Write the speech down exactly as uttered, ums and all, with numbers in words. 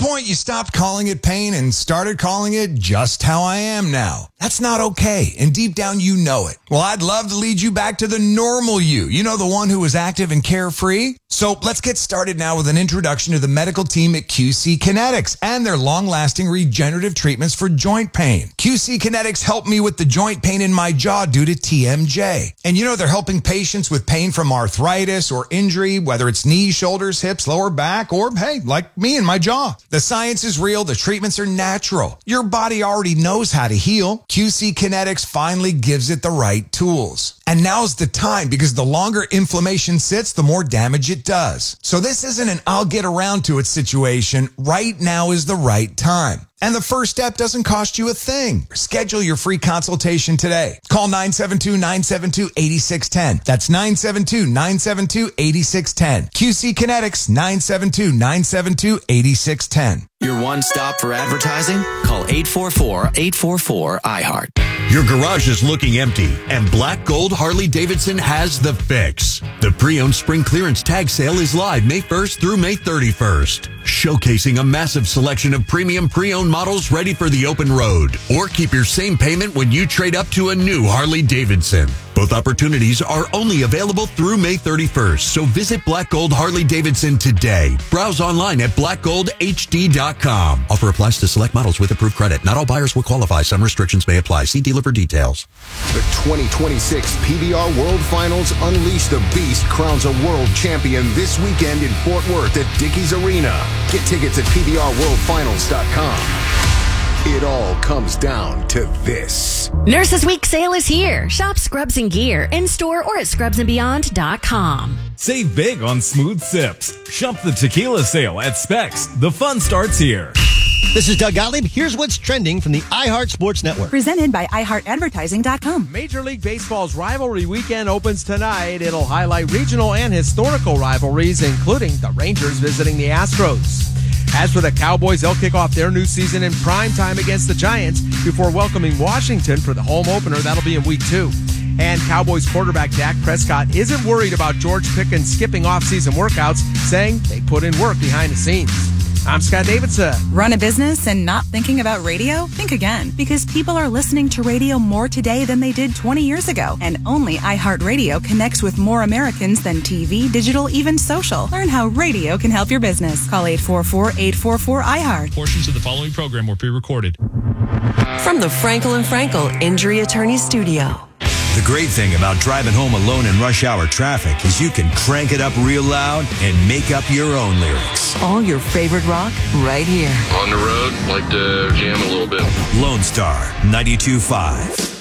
point, you stopped calling it pain and started calling it just how I am now. That's not okay, and deep down you know it. Well, I'd love to lead you back to the normal you. You know, the one who was active and carefree? So let's get started now with an introduction to the medical team at Q C Kinetics and their long-lasting regenerative treatments for joint pain. Q C Kinetics helped me with the joint pain in my jaw due to T M J. And you know, they're helping patients with pain from arthritis or injury, whether it's knees, shoulders, hips, lower back, or hey, like me and my jaw. The science is real. The treatments are natural. Your body already knows how to heal. Q C Kinetics finally gives it the right tools. And now's the time, because the longer inflammation sits, the more damage it does. So this isn't an I'll get around to it situation. Right now is the right time. And the first step doesn't cost you a thing. Schedule your free consultation today. Call nine seven two, nine seven two, eight six one zero. That's nine seven two, nine seven two, eight six one zero. Q C Kinetics, nine seven two, nine seven two, eight six one zero. Your one stop for advertising? Call eight four four, eight four four, I heart. Your garage is looking empty, and Black Gold Harley-Davidson has the fix. The pre-owned spring clearance tag sale is live May first through May thirty-first, showcasing a massive selection of premium pre-owned models ready for the open road. Or keep your same payment when you trade up to a new Harley-Davidson. Both opportunities are only available through May thirty-first, so visit Black Gold Harley-Davidson today. Browse online at black gold h d dot com. Offer applies to select models with approved credit. Not all buyers will qualify. Some restrictions may apply. See dealer for details. The twenty twenty-six P B R World Finals Unleash the Beast crowns a world champion this weekend in Fort Worth at Dickies Arena. Get tickets at p b r world finals dot com. It all comes down to this. Nurses Week sale is here. Shop Scrubs and Gear in store or at scrubs and beyond dot com. Save big on smooth sips. Shop the tequila sale at Specs. The fun starts here. This is Doug Gottlieb. Here's what's trending from the iHeart Sports Network. Presented by i heart advertising dot com. Major League Baseball's rivalry weekend opens tonight. It'll highlight regional and historical rivalries, including the Rangers visiting the Astros. As for the Cowboys, they'll kick off their new season in prime time against the Giants before welcoming Washington for the home opener. That'll be in week two. And Cowboys quarterback Dak Prescott isn't worried about George Pickens skipping off-season workouts, saying they put in work behind the scenes. I'm Scott Davidson. Run a business and not thinking about radio? Think again, because people are listening to radio more today than they did twenty years ago. And only iHeartRadio connects with more Americans than T V, digital, even social. Learn how radio can help your business. Call eight four four, eight four four, I heart. Portions of the following program were pre-recorded. From the Frankel and Frankel Injury Attorney Studio. The great thing about driving home alone in rush hour traffic is you can crank it up real loud and make up your own lyrics. All your favorite rock right here. On the road, like to jam a little bit. Lone Star ninety-two point five.